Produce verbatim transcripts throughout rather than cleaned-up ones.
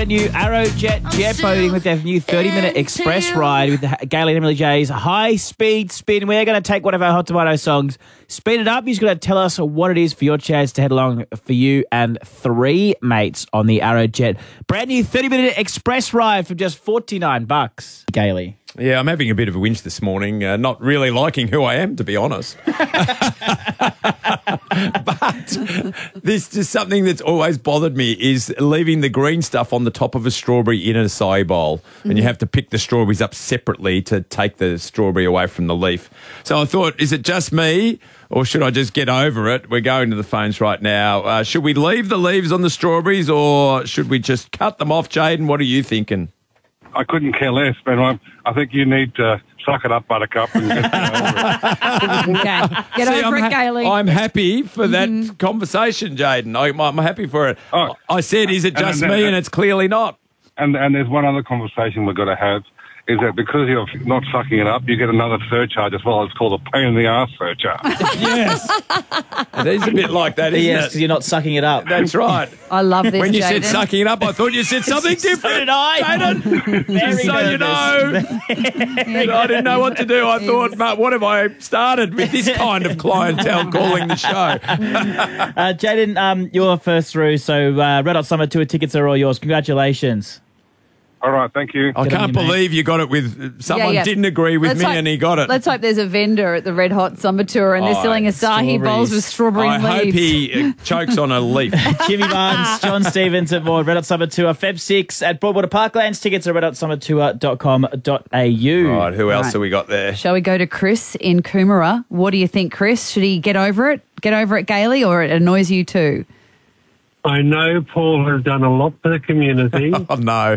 the new Aerojet jet boating with their new thirty-minute express ride with the Gaylene and Emily J's high-speed spin. We're going to take one of our Hot Tomato songs, speed it up. You're just going to tell us what it is for your chance to head along for you and three mates on the Aerojet. Brand new thirty-minute express ride for just forty-nine bucks. Gayley. Yeah, I'm having a bit of a whinge this morning, uh, not really liking who I am, to be honest. But this is something that's always bothered me is leaving the green stuff on the top of a strawberry in an acai bowl. Mm-hmm. And you have to pick the strawberries up separately to take the strawberry away from the leaf. So I thought, is it just me or should I just get over it? We're going to the phones right now. Uh, should we leave the leaves on the strawberries or should we just cut them off, Jaden? What are you thinking? I couldn't care less, but I'm, I think you need to suck it up, Buttercup, and get over it. Okay. Get See, over I'm it, Gayley. I'm happy for that mm-hmm. conversation, Jaden. I'm, I'm happy for it. Oh, I said, is it just and, and, me? And it's clearly not. And and there's one other conversation we've got to have, is that because you're not sucking it up, you get another surcharge as well. It's called a pain in the arse surcharge. Yes. It is a bit like that, isn't yes, it? because you're not sucking it up. That's right. I love this, When you Jaden. said sucking it up, I thought you said something different. So did I. Jaden. Just so you know. I didn't know what to do. I thought, mate, what have I started with this kind of clientele calling the show? uh, Jaden, um, you're first through, so uh, Red Hot Summer Tour tickets are all yours. Congratulations. All right, thank you. I Get can't you, believe you got it with someone Yeah, yeah. didn't agree with Let's me hope- and he got it. Let's hope there's a vendor at the Red Hot Summer Tour and they're Oh, selling acai bowls with strawberry I leaves. hope he uh, chokes on a leaf. Jimmy Barnes, John Stevens at More Red Hot Summer Tour, February sixth at Broadwater Parklands. Tickets are red hot summer tour dot com dot a u. Right, who else Right. have we got there? Shall we go to Chris in Coomera? What do you think, Chris? Should he get over it? Get over it, Gayley, or it annoys you too? I know Paul has done a lot for the community. Oh, no.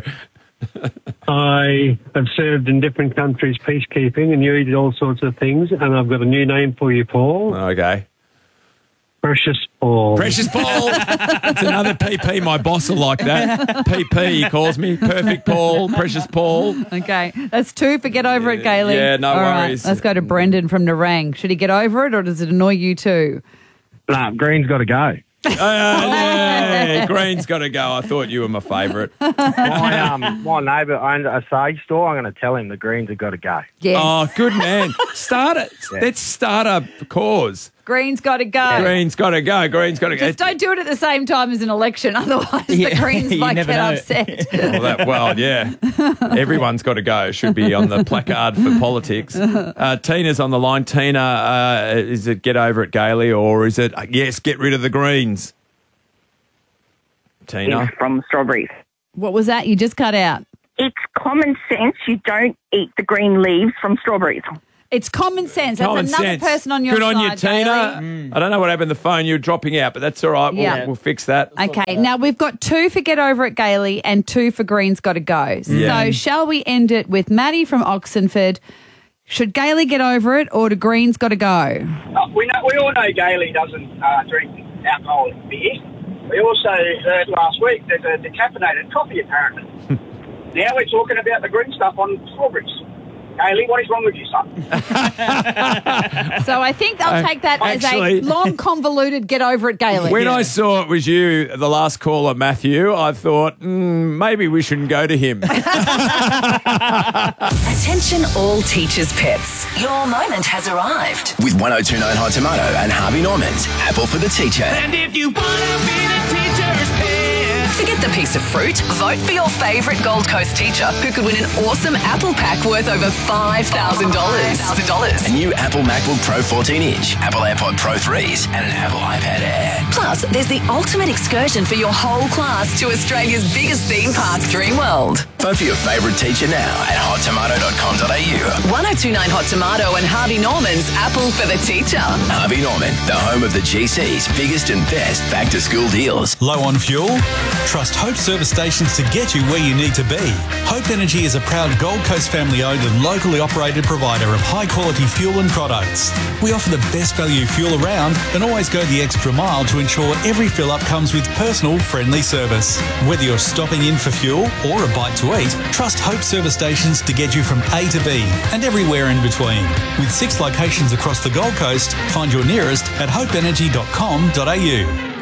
I have served in different countries peacekeeping and you did all sorts of things, and I've got a new name for you, Paul. Okay. Precious Paul. Precious Paul. It's another P P. My boss will like that. P P, he calls me. Perfect Paul. Precious Paul. Okay, that's two for get over it, Gayley. Yeah, no All right, worries. let's go to Brendan from Narang. Should he get over it or does it annoy you too? Nah, Green's got to go. Uh, yeah, Green's got to go. I thought you were my favourite. My um, my neighbour owns a sage store. I'm going to tell him the Greens have got to go. Yes. Oh, good man. Start it. Yeah. Let's start a cause. Green's got to go. Green's got to go. Green's got to go. Just don't do it at the same time as an election, otherwise the Yeah, Greens you might never get know. upset. Well, that, well, yeah. Everyone's got to go. Should be on the placard for politics. Uh, Tina's on the line. Tina, uh, is it get over it, Gayley, or is it, uh, yes, get rid of the Greens? Tina? From strawberries. What was that? You just cut out. It's common sense you don't eat the green leaves from strawberries. It's common sense. That's Common another sense. person on your Good side, on you, Tina. Gayley. I don't know what happened to the phone. You were dropping out, but that's all right. We'll, Yeah. we'll fix that. Okay, now we've got two for Get Over It, Gayley, and two for Green's Got to Go. Yeah. So shall we end it with Maddie from Oxenford? Should Gayley get over it or do Green's Got to go? Uh, we know, we all know Gayley doesn't uh, drink alcoholic beer. We also heard last week there's a decaffeinated coffee apparently. Now we're talking about the green stuff on strawberries. Gayley, what is wrong with you, son? So I think I'll take that Actually- as a long, convoluted Get Over It, Gayley. When I saw it was you, the last caller, Matthew, I thought, mm, maybe we shouldn't go to him. Attention all teachers' pets. Your moment has arrived. With one oh two point nine Hot Tomato and Harvey Norman's Apple for the Teacher. And if you want to be the teacher's pet. Forget the piece of fruit. Vote for your favourite Gold Coast teacher who could win an awesome Apple pack worth over five thousand dollars. five thousand dollars. A new Apple MacBook Pro fourteen inch, Apple AirPod Pro threes, and an Apple iPad Air. Plus, there's the ultimate excursion for your whole class to Australia's biggest theme park, Dreamworld. Vote for your favourite teacher now at hot tomato dot com dot a u. one oh two point nine Hot Tomato and Harvey Norman's Apple for the Teacher. Harvey Norman, the home of the G C's biggest and best back-to-school deals. Low on fuel? Trust Hope Service Stations to get you where you need to be. Hope Energy is a proud Gold Coast family-owned and locally operated provider of high-quality fuel and products. We offer the best value fuel around and always go the extra mile to ensure every fill-up comes with personal, friendly service. Whether you're stopping in for fuel or a bite to eat, trust Hope Service Stations to get you from A to B and everywhere in between. With six locations across the Gold Coast, find your nearest at hope energy dot com dot a u.